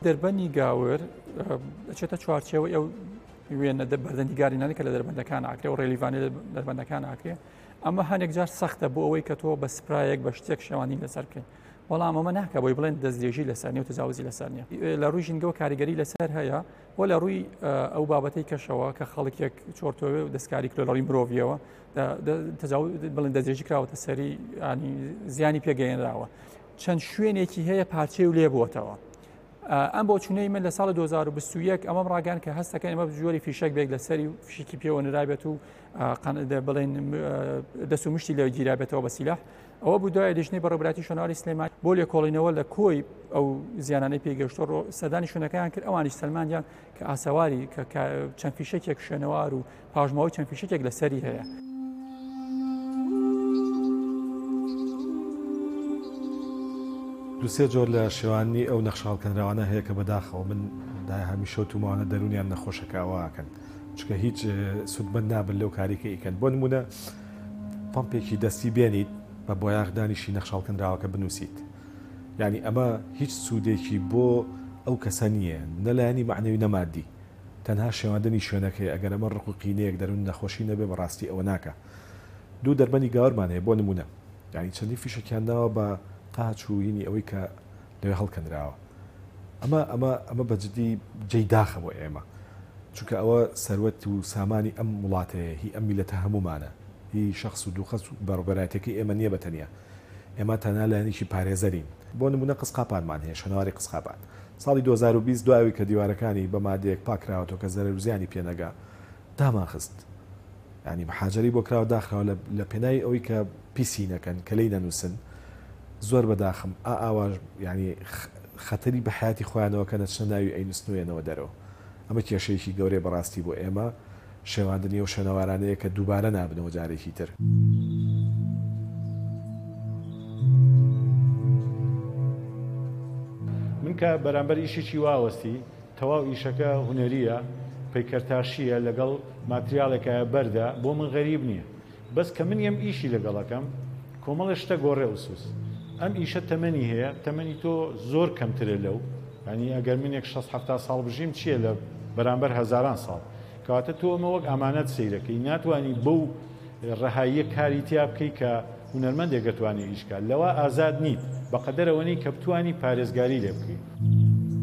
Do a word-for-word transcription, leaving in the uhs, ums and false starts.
دەربەنی گاور ئەچێتە چوارچێوەی ئەو وێنە بەردەندیگارینانی کە لە دەربەندەکان ئاکرێ و ڕێلیڤانی لە دەربەندەکان ئاکرێ ئەمە هەندێک جار سەختە بۆ ئەوەی کە تۆ بە سپرایەک بە شتێک شێوانی لەسەر بکەین بەڵام ئەمە ناکە بۆی بڵێن دەستدرێژی لەسەر نیە و تجاوزی لەسەر نیە لە ڕووی ژینگەوە کاریگەری لەسەر هەیە بۆ لە ڕووی ئەو بابەتەی کەشەوە کە خەڵکێک چۆرتۆوێ و دەستکاری کلۆلەڕی مرۆڤیەوە بڵێن دەستدرێژی کراوەتە سەری ینی زیانی پێگەیەنراوە چەند شوێنێکی هەیە پارچەی و لێ بووەتەوە ئەم بۆ چونەی من لە ساڵ دوو هەزار و بیست و یەک ئەمەم ڕاگەان کە هەستەکەن ئەمە جۆری فیشەک بێک لەسەری و فیشکی پێوە نرابێت و بڵێن دەست و مشتی لە گیرابێتەوە بە سیلاح ئەوە بوو دوای دژنەی بەڕێوەبەتی شۆنەواری سلێمانی بۆ لێکۆڵینەوە لە کۆی ئەو زیانانەی پێگەشتۆ سەردانی شوێنەکەیان کرد ئەوانیش سلمانیان کە ئاسەواری کە چەند فیشەکێک شوێنەوار و پاژماوەی چەند فیشەکێک لەسەری هەیە. دوسێ جۆر لە شێوانی ئەو نەخشاڵکەنراوانە هەیە کە بەداخەوە من هەمیشە تومانە دەرونیان نەخۆشەکەواکەن چکە هیچ سودمەند نابن لەو کاریکە ئیکەن بۆ نمونە پمپێکی دەستی بێنیت بە بۆیاغدانیشی نەخشاڵکەنراوەکە بنووسیت یعنی ئەمە هیچ سوودێکی بۆ ئەو کەسە نییە نەلایەنی معنەوی نەمادی تەنها شێواندنی شوێنەکەی ئەگەر ئەمە ڕق و قینەیەک دەرون نەخۆشی نەبێ بەڕاستی ئەوە ناکە دوو دەربەنی گاورمان هەیە بۆ نمونە یعنی چەندی فیشەکیانداوە بە قاچ و یینی ئەوەی کە لەوێ هەڵکەنراوە ئەمە ئەمە ئەمە بەجددی جێی داخە بۆ ئێمە چونکە ئەوە سەروەت و سامانی ئەم وڵاتەیە هی ئەم میلەتە هەمومانە هی شخص و دوو خەس و بەڕێوەبەرایەتێکی ئێمە نییە بەتەنیا ئێمە تەنها لایەنێکی پارێزەرین بۆ نمونە قسقاپانمان هەیە شەنواری قسقاپان ساڵی دوو هەزار و بیست دوایەوەی کە دیوارەکانی بە مادەیەک پاکراوەتەوە کە زەرەر و زیانی پێنەگا دامان خست ینی بەحاجەری بۆ کراوە داخراوە لە پێناوی ئەوەی کە پیسی نەکەن کە لی نەنووسن زۆر بەداخم ئا ئاواژ ینی خەتەری بە حیاتی خۆیانەوە کە نەچنە ناوی ئەینوسنوێنەوە دەرەوە ئەمە کێشەیەکی گەورەی بەڕاستی بۆ ئێمە شێواندنی و شوێنەوارانەیە کە دووبارە نابنەوە جارێکی تر. من کە بەرامبەر ئیشێکی واوەستی تەواو ئیشەکە هونەریە پەیکەرتاشیە لەگەڵ ماتریالێکە بەردا بۆ من غەریب نییە بەس کە من یم ئیشی لەگەڵەکەم کۆمەڵە شتە گۆڕێ وسوس ئەم ئیشە تەمەنی هەیە تەمەنی تۆ زۆر کەمترە لەو ینی ئەگەر منێک شەست هەفتا ساڵ بژیم چییە لە بەرامبەر هەزاران ساڵ کەواتە تۆ ئەمە وەک ئەمانەت سەیرەکەی ناتوانانی بەو ڕەهاییە کاری تیا بکەی کە هونەرمەندێک دەتوانێت ئیشکات لەوە ئازاد نیت بەقەدەرەوەی کە بتوانی پارێزگاری لێ بکەیت.